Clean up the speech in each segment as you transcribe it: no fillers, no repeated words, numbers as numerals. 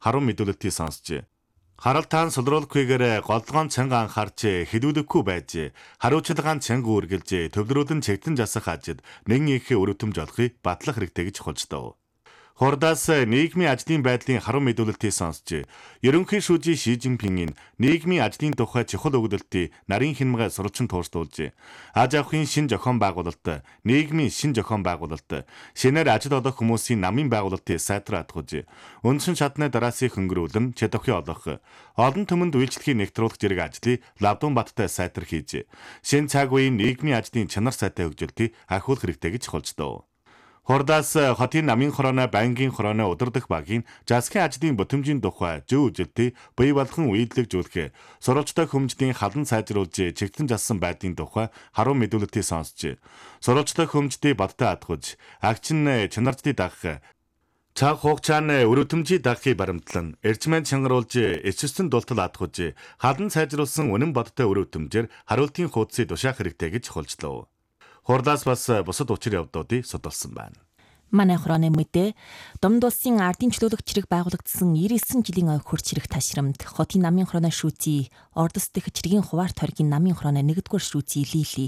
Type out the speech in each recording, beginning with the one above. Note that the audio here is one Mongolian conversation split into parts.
харуу мэдүүлэлтийг сонсжээ. Харалтаан солируулахгүйгээр голдгоон чанга анхаарч хідүүлэхгүй байж хариуцлагаан чанга үргэлж төвлөрүүлэн чигтэн жасах ажид нэгэн их өрөвтөмж олохыг батлах хэрэгтэй гэж холждов. Хурдаас нийгмийн ажлын байдлын харуу мэдүүлэлтийг сонсч, ерөнхий шүүжийн Ши Жинпингийн нийгмийн ажлын тухай чухал өгүүлэлтийг нарийн хянамгай сурвалжин тууршуулж, аж ахуйн шин зохион байгуулалт, нийгмийн шин зохион байгуулалт, шинээр ажил олох хүмүүсийн намын байгуулалтыг сайтраатгуулж, үндсэн шатны дараасыг хөнгөрүүлэн чадварыг олох, олон түмэнд үйлчлэгийг нэгтрүүлэх зэрэг ажлыг Лавдун Баттай сайтар хийж, шин цаг үеийн нийгмийн ажлын чанар сайтай хөгжилтийг ахиулах хэрэгтэй гэж холждов. Хурдаас хотын намын хорооны байнгын хорооны удирдах багийн засгийн ажлын бүтэмжийн тухай зөв үжилтийг бие болгон үйлдвэрлэжүүлэх, сурвалжтай хөмжлийн халан сайжруулж чигтэн зассан байдлын тухай харуу мэдүүлэлтийг сонсч, сурвалжтай хөмждийг бодтой хадгуулж, агчин чанаржлыг дагах, цаг хугацааны өрөвтөмжийг дагахыг баримтлан, эрчмэн чангаруулж, эцэстэн дултал хадгуулж, халан сайжруулсан үнэн бодтой өрөвтөмжээр хариултын хуудсыг тушаах хэрэгтэй гэж холжлоо. Хурдаас бас бусад учир явдлуудыг судалсан байна. Манай хорооны мэдээ Домд улсын ардын чөлөөлөх чирэг байгуулагдсан 99 жилийн хөрч чирэг ташрамд хотын намын хорооны шүүций Ордос дэх чиргийн хуваарт хоргийн намын хорооны 1-р шүүций Лили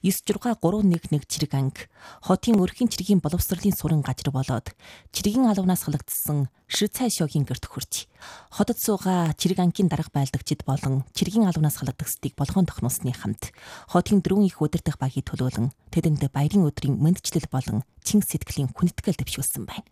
96311 чирэг анги хотын өрхийн чиргийн боловсролын суран газар болоод чиргийн алуунаас халагдсан Ши Цай Шогийн гэрт хүрч хотод суугаа чирэг ангийн дарга байлдагчид болон чиргийн алуунаас халагдагчдыг болгоон тохнуулсны хамт хотын 4 их удирдах багийг төлөөлөн тэдэнд баярын өдрийн мэндчлэл болон чин сэтгэлийн хүндэтгэл дэвшүүлсэн байна.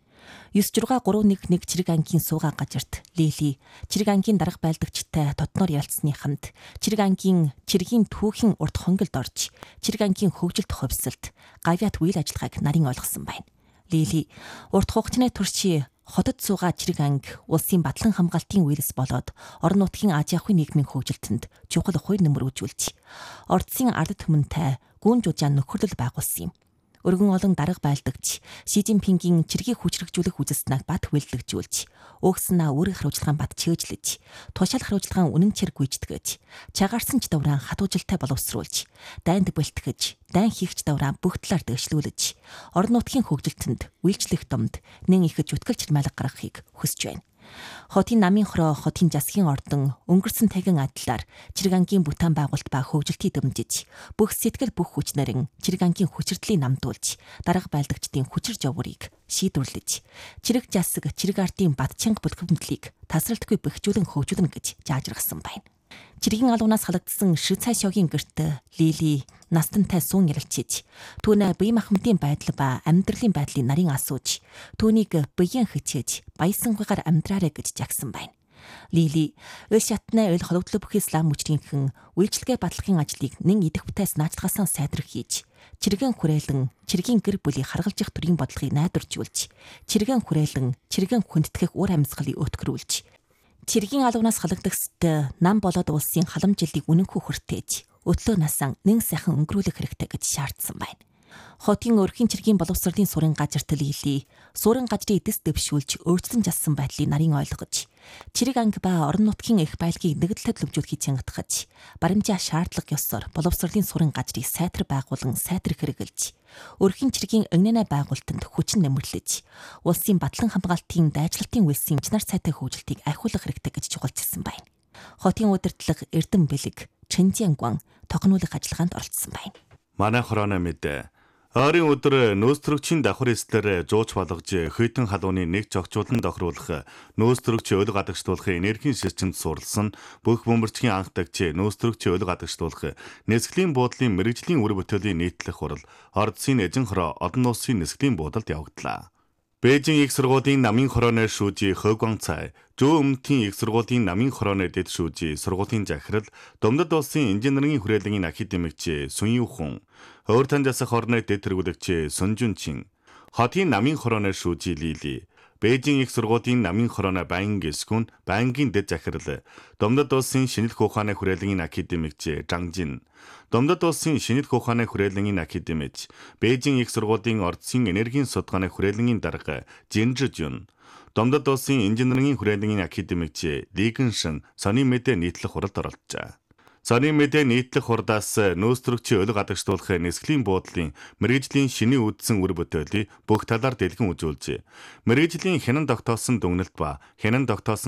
96311 чирэг ангийн суугаа газарт Лили чирэг ангийн дарга байлдагчтай дотноор ялцсны хамт чирэг ангийн чиргийн түүхийн урт хонгилд орж чирэг ангийн хөгжилт хувьсалт гавьяат үйл ажиллагааг нарийн ойлгосон байна. Лили урт хугацааны турши хотод суугаа чирэг анги улсын батлан хамгаалтын үерс болоод орон нутгийн аж ахуйн нийгмийн хөгжилтөнд чухал хувь нэмэр үзүүлж Ордсын ард түмэнтэй гүн жужаан нөхөрлөл байгуулсан юм. Өргөн олон дарга байлдагч Ши Жинпингийн чиргийг хүчрхжүүлэх үзэсгэлэнг бат хөвөлдөгжүүлж, өөхснаа өөрийн хариуцлагаан бат чөөжлөж, тушаал хариуцлагаан үнэн чирэг гүйцэтгэж, чагаарсан ч давраан хатуужилтай боловсруулж, дайнд бэлтгэж, дайн хийгч давраан бүх талаар дэвшлүүлж, орон нутгийн хөгжилтөнд үйлчлэх домд нэн их зүтгэл чирмайлаг гаргахыг хүсэж байна. Хотын намын хороо хотын засгийн ордон өнгөрсөн тагин адлаар чирэг ангийн бүтээн байгуулалт ба хөгжилтийг дэмжиж бүх сэтгэл бүх хүч нарийн чирэг ангийн хүчирдлийг намдуулж дарга байлдагчдын хүчир жовгорыг шийдвэрлэж чирэг засаг чирэг ардын бат чанга бүлгэмдлийг тасралтгүй бэхжүүлэн хөгжүүлнэ гэж заажиргасан байна. Чиргийн алуунаас халагдсан Ши Цай Шогийн гэрт Лили настантай суун ярилцж түүнээ бие махбодын байдал ба амьдралын байдлыг нарийн асууж түүнийг биеийн хичээж баясангаар амьдраарэ гэж жагсан байна. Лили өл шатны өл хологдлоо бүх ислам мөчрийнхэн үйлчлэгээ батлахын ажлыг нэн идэвхтэйс наачлагаасан сайдрах хийж чиргэн хүрээлэн чиргийн гэр бүлийг харгалзах төрийн бодлогыг найдваржуулж чиргэн хүрээлэн чиргэн хүндэтгэх үр амьсгалыг өтгөрүүлж чиргийн алуунаас халагдагчд нам болоод улсын халамжилтыг үнэнхүү хүртээж өтлөө насаа нэн сайхан өнгөрүүлэх хэрэгтэй гэж шаардсан байна. Хотын өрхийн чиргийн боловсролын сурын газарт Лили сурын газрын эдэс дэвшүүлж өөрчлөн жассан байдлыг нарийн ойлгож чирэг анги ба орон нутгийн их баялагийг нэгдлээд лөвжүүлэхийг чангатгаж баримжаа шаардлага ёсоор боловсролын сурын газрыг сайтар байгуулан сайтар хэрэгжилж өрхийн чиргийн эгнэнэ байгуулалтанд хүчин нэмэрлэж улсын батлан хамгаалтын дайчлалтын үйлсийн чанар сайтай хөгжилтийг ахиулах хэрэгтэй гэж чухалчилсан байна. Хотын удирдлага Эрдэм бэлэг Чэнжиангуан тогнуулах ажиллагаанд оролцсон байна. Манай хорооны мэдээ ойрын өдөр нөөцтөрөгчийн давхар эслэр жууч болгож хөйтөн халууны нэг зогчуулан тохируулах нөөцтөрөгч өл гадагшлуулах энергийн системд суурилсан бүх бөмбөрчгийн анхдагч нөөцтөрөгч өл гадагшлуулах нисгэлийн буудлын мэрэгжлийн үр бүтээлийн нийтлэх хурал Ордсын эзэн хороо одон улсын нисгэлийн буудалд явагдлаа. Бээжин их сургуулийн намын хорооны шүүжий Хогван Цай, Зүүн Өмнөдийн их сургуулийн намын хорооны дэд шүүжий сургуулийн захирал, Домдод улсын инженерийн хүрээлэнгийн академикч Сүн Юхэн, Өөр таньжасах орны дэд тэргүүлэгч Сүн Жүнчин, хотын намын хорооны шүүжий Лили, Бээжин их сургуулийн намын хорооны байнгын гисгүн, байнгын дэд захирал, Домдод улсын шинэлх ухааны хүрээлэнгийн академикч Жан Жин, Домдод улсын шинэлх ухааны хүрээлэнгийн академич, Бээжин их сургуулийн Ордсын энергийн судалгааны хүрээлэнгийн дарга Жин Жижүн, Домдод улсын инженерийн хүрээлэнгийн академикч Ли Гэншин сони мэдээ нийтлэх хуралд оролцжээ. Сони мэдээ нийтлэх хурдаас нөөцтөрөгчийн өл гадагшлуулах нисгэлийн буудлын мэрэгжлийн шинийн үүдсэн үр бүтээлийг бүх талаар дэлгэн үзүүлжээ. Мэрэгжлийн хянан тогтоосон дүгнэлт ба хянан тогтоосон